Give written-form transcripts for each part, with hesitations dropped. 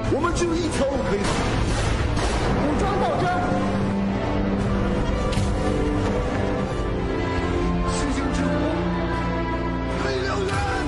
我们只有一条路可以走。 武装斗争。 星星之火，飞燎原。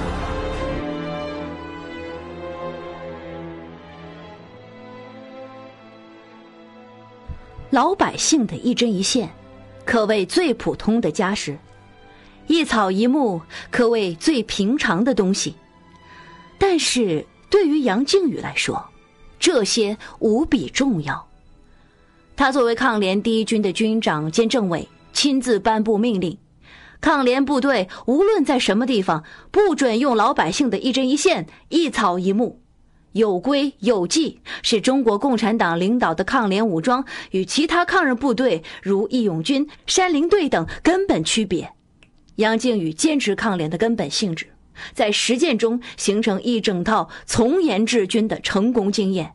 老百姓的一针一线，可谓最普通的家事；一草一木，可谓最平常的东西。但是对于杨靖宇来说，这些无比重要。他作为抗联第一军的军长兼政委，亲自颁布命令，抗联部队无论在什么地方，不准用老百姓的一针一线、一草一木。有规有纪，是中国共产党领导的抗联武装与其他抗日部队如义勇军、山林队等根本区别。杨靖宇坚持抗联的根本性质，在实践中形成一整套从严治军的成功经验。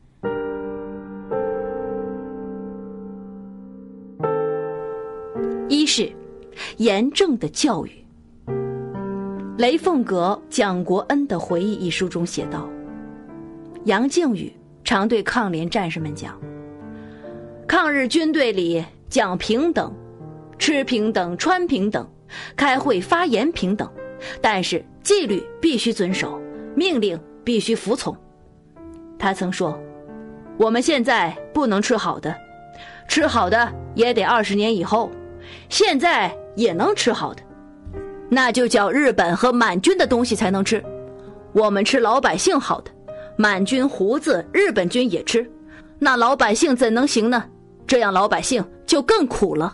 一是严正的教育。雷凤阁《蒋国恩的回忆》一书中写道，杨靖宇常对抗联战士们讲，抗日军队里讲平等，吃平等，穿平等，开会发言平等，但是纪律必须遵守，命令必须服从。他曾说，我们现在不能吃好的，吃好的也得20年以后，现在也能吃好的，那就叫日本和满军的东西才能吃。我们吃老百姓好的，满军胡子日本军也吃，那老百姓怎能行呢？这样老百姓就更苦了。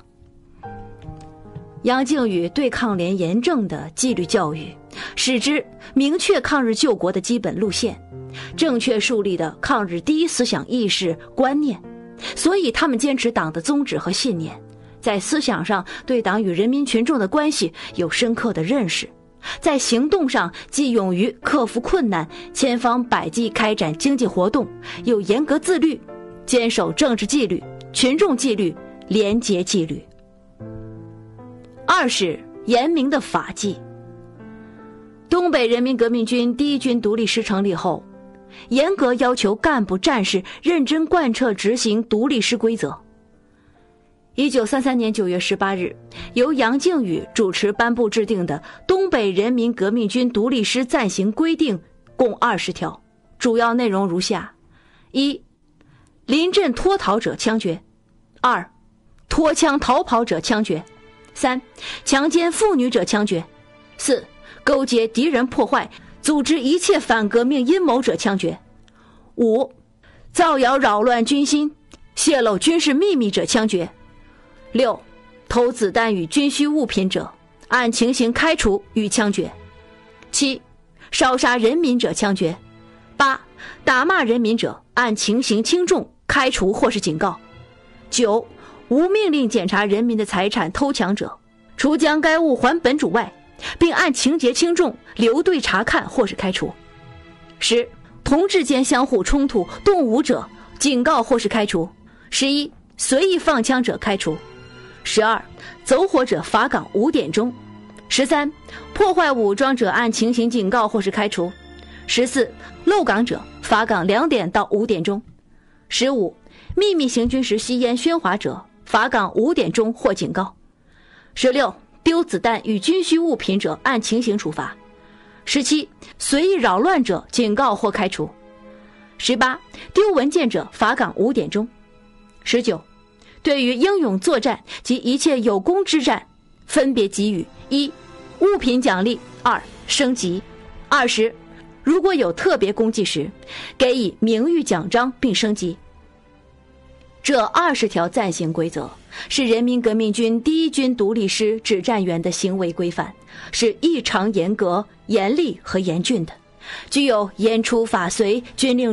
杨靖宇对抗联严正的纪律教育，使之明确抗日救国的基本路线，正确树立的抗日第一思想意识观念，所以他们坚持党的宗旨和信念，在思想上对党与人民群众的关系有深刻的认识，在行动上既勇于克服困难，千方百计开展经济活动，又严格自律，坚守政治纪律、群众纪律、廉洁纪律。二是严明的法纪。东北人民革命军第一军独立师成立后，严格要求干部战士认真贯彻执行独立师规则。1933年9月18日，由杨靖宇主持颁布制定的《东北人民革命军独立师暂行规定》共20条，主要内容如下：一、临阵脱逃者枪决；二、脱枪逃跑者枪决；三、强奸妇女者枪决；四、勾结敌人破坏、组织一切反革命阴谋者枪决；五、造谣扰乱军心、泄露军事秘密者枪决；六、投子弹与军需物品者，按情形开除与枪决；七、烧杀人民者枪决；八、打骂人民者，按情形轻重开除或是警告；九、无命令检查人民的财产偷抢者，除将该物还本主外，并按情节轻重留队查看或是开除；十、同志间相互冲突动武者，警告或是开除；11、随意放枪者开除；12、走火者罚岗5点钟；13、破坏武装者按情形警告或是开除；14、漏岗者罚岗2点到5点钟；15、秘密行军时吸烟喧哗者罚岗5点钟或警告；16、丢子弹与军需物品者按情形处罚；17、随意扰乱者警告或开除；18、丢文件者罚岗5点钟；19、对于英勇作战及一切有功之战，分别给予：一、物品奖励；二、升级；20、如果有特别功绩时，给予名誉奖章并升级。这20条暂行规则是人民革命军第一军独立师指战员的行为规范，是异常严格、严厉和严峻的，具有严处法随、军令